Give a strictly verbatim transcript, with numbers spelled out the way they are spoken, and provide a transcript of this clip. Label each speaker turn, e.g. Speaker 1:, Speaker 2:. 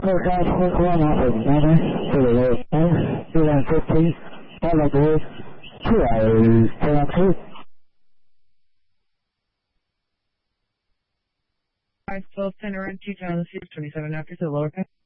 Speaker 1: forecast, four one off of Nana to the low end, two one fifteen, follow through, two hours, ten on two.
Speaker 2: five twelve ten around two Town, six twenty-seven after to the lower path.